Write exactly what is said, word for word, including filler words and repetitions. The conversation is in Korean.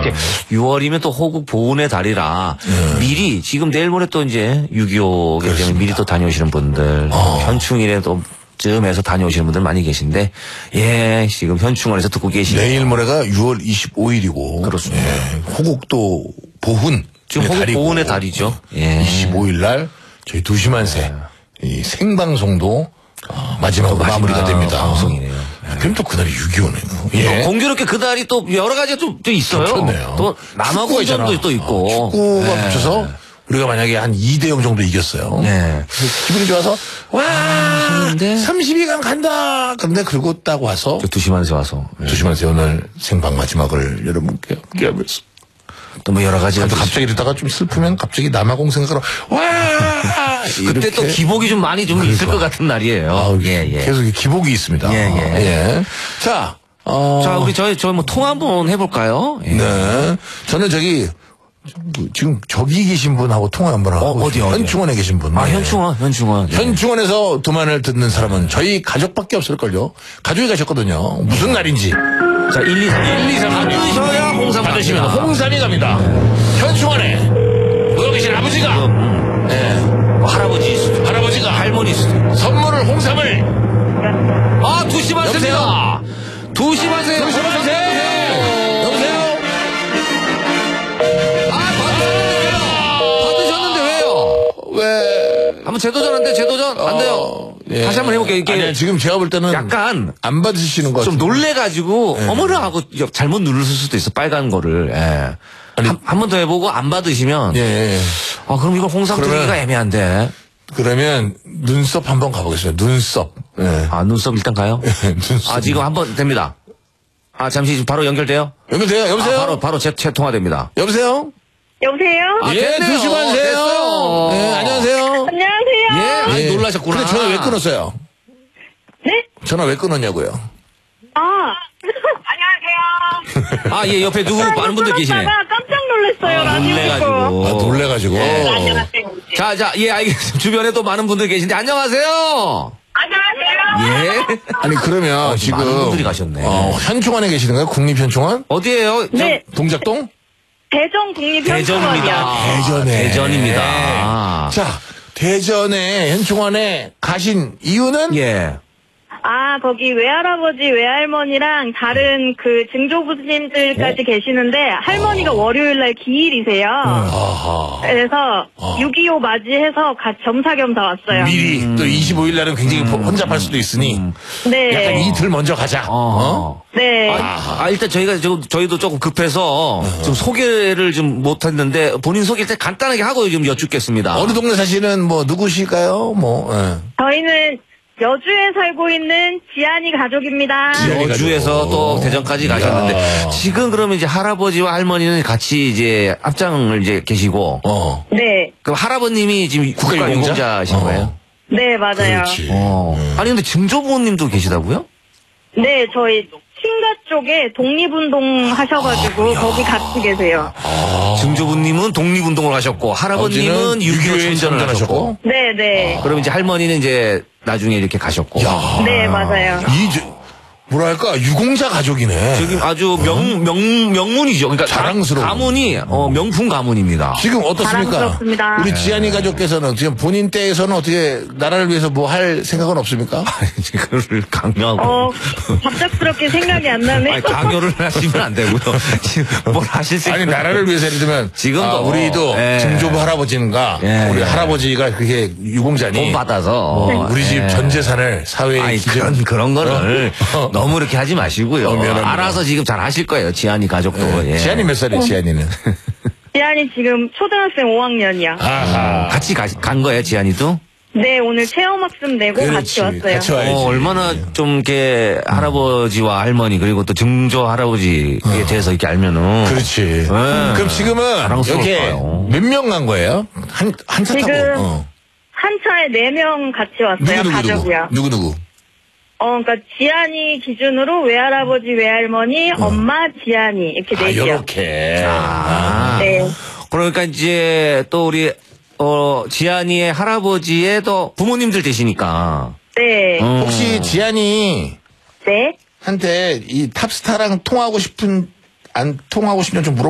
이제 유월이면 또 호국 보훈의 달이라 음. 미리 지금 내일 모레 또 이제 육이오기 때문에 미리 또 다녀오시는 분들 어. 현충일에 또 쯤에서 다녀오시는 분들 많이 계신데, 예, 지금 현충원에서 듣고 계시네요. 내일 모레가 유월 이십오일이고. 그렇습니다. 예, 호국도 보훈. 지금 호국 달이고. 보훈의 달이죠. 예. 이십오일 날 저희 두시만세 예. 이 생방송도 아, 마지막으로 마무리가 됩니다. 방송이네요. 예. 그럼 또 그날이 육이오네요. 예. 공교롭게 그날이 또 여러 가지가 좀, 좀 있어요. 좋네요. 또 남아공전도 또 있고. 어, 축구가 예. 붙여서 우리가 만약에 한 이 대 영 정도 이겼어요. 네. 기분이 좋아서, 와! 아, 삼십이 강 간다! 근데 그러고 딱 와서. 두시만세 와서. 두시만세 오늘 생방 마지막을 여러분께 함께 하면서. 또 뭐 여러 가지가. 또 갑자기 이러다가 좀 슬프면 갑자기 남아공 생각으로, 와! 그때 또 기복이 좀 많이 좀 그러니까. 있을 것 같은 날이에요. 아, 예, 예. 계속 기복이 있습니다. 예, 예. 예. 자, 어. 자, 우리 저희, 저희 뭐 통화 한번 해볼까요? 예. 네. 저는 저기, 지금 저기 계신 분하고 통화 한번 하고. 어, 어디, 어디? 현충원에 계신 분. 아, 현충원, 현충원. 예. 현충원에서 두만을 듣는 사람은 저희 가족밖에 없을걸요. 가족이 가셨거든요. 무슨 날인지. 자, 일, 이, 삼. 일, 이, 삼. 받으셔야 홍삼 받으시면 갑니다. 홍삼이 갑니다. 현충원에 모여 계신 아버지가. 음. 예. 뭐 할아버지 수도. 할아버지가. 할머니 수도. 선물을 홍삼을. 아, 두시만세입니다. 두시만세. 두시만세. 여보세요. 왜? 한번 재도전 안 돼, 재도전? 안 돼요. 어, 예. 다시 한번 해볼게요. 이게 아니, 지금 제가 볼 때는. 약간. 안 받으시는 것 좀 같아요. 놀래가지고, 예. 어머나 하고 잘못 누르실 수도 있어, 빨간 거를. 예. 한 번 더 해보고 안 받으시면. 예. 아, 그럼 이거 홍삼 드리기가 애매한데. 그러면 눈썹 한번 가보겠습니다. 눈썹. 예. 아, 눈썹 일단 가요? 예, 눈썹. 아, 지금 한번 됩니다. 아, 잠시 지금 바로 연결돼요? 연결돼요? 여보세요? 아, 바로, 바로 제, 제 통화됩니다. 여보세요? 여보세요? 아, 예, 두시만세요. 됐어요. 네, 안녕하세요. 안녕하세요. 예, 아니, 예. 놀라셨구나. 근데 전화 왜 끊었어요? 네? 전화 왜 끊었냐고요? 아, 안녕하세요. 아, 예, 옆에 누구 많은 분들 계시네. 깜짝 놀랐어요. 아, 라디오 놀래가지고. 듣고. 아, 놀래가지고. 네, 안녕하세요. 자, 자, 예, 알겠습니다. 주변에 또 많은 분들 계신데, 안녕하세요. 안녕하세요. 예. 아니, 그러면 어, 지금. 많은 분들이 가셨네. 어, 현충원에 계시는 거예요? 국립현충원? 어디에요? 네. 동작동? 대전 국립현충원이요. 대전입니다. 대전에. 대전입니다. 자, 대전에 현충원에 가신 이유는? 예. 아, 거기 외할아버지, 외할머니랑 다른 그 증조부님들까지 어? 계시는데 할머니가 월요일 날 기일이세요. 아하. 그래서 어. 육이오 맞이해서 같이 겸사겸사 왔어요. 미리 음. 또 이십오일 날은 굉장히 음. 혼잡할 수도 있으니 네. 약간 이틀 먼저 가자. 어. 어? 네. 아, 아, 일단 저희가 저, 저희도 조금 급해서 좀 소개를 좀 못했는데 본인 소개 일단 간단하게 하고 좀 여쭙겠습니다. 어느 동네 사시는 뭐 누구실까요? 뭐 예. 저희는 여주에 살고 있는 지안이 가족입니다. 지안이 여주에서 또 대전까지 가셨는데 이야. 지금 그러면 이제 할아버지와 할머니는 같이 이제 앞장을 이제 계시고 어. 네. 그럼 할아버님이 지금 국가유공자신 어. 거예요? 네, 맞아요. 그렇지. 어. 음. 아니 근데 증조부모님도 계시다고요? 네, 저희 친가 쪽에 독립운동 하셔가지고 아, 거기 같이 계세요. 아. 증조부님은 독립운동을 하셨고 할아버님은 아버지는 육이오 육이오에 참전을 하셨고 참전하셨고. 네, 네. 그럼 이제 할머니는 이제 나중에 이렇게 가셨고 야. 네, 맞아요. 이 저, 뭐랄까 유공자 가족이네. 지금 아주 명, 명, 명문이죠. 그러니까 자랑스러운. 가문이 어, 명품 가문입니다. 지금 어떻습니까? 자랑스럽습니다. 우리 지안이 가족께서는 지금 본인 때에서는 어떻게 나라를 위해서 뭐 할 생각은 없습니까? 그거를 강요하고. 어, 갑작스럽게 생각이 안 나네. 아니, 강요를 하시면 안 되고요. 지금 뭘 하실 수 아니 있는 나라를 위해서 예를 들면 지금도 아, 우리도 예. 증조부 할아버지인가 예. 우리 할아버지가 그게 유공자니 돈 받아서 어, 우리 집 예. 전 재산을 사회에 아니, 기증 그런, 그런 거를 어? 너무 이렇게 하지 마시고요. 어, 미안합니다. 알아서 지금 잘 하실 거예요. 지안이 가족도. 예. 지안이 몇 살이에요? 지안이는 지안이 지금 초등학생 오 학년이요. 아하 같이 가, 간 거예요, 지안이도? 네, 오늘 체험학습 내고 같이 그렇지. 왔어요. 같이 와야지. 어, 얼마나 좀 이렇게 할아버지와 할머니 그리고 또 증조 할아버지에 대해서 이렇게 알면은. 그렇지. 네. 그럼 지금은 자랑스러울 여기 거예요. 몇 명 간 거예요? 한 한 차 타고. 지금 어. 한 차에 네 명 같이 왔어요. 누구 누구 가족이요. 누구 누구 누구? 어, 그러니까 지안이 기준으로 외할아버지, 외할머니, 엄마, 지안이 이렇게 아 넷이요. 요렇게. 아. 네. 그러니까 이제 또 우리, 어, 지안이의 할아버지의 또 부모님들 되시니까. 네. 어. 혹시 지안이 네. 한테 이 탑스타랑 통하고 싶은 안 통하고 싶냐 좀 물어.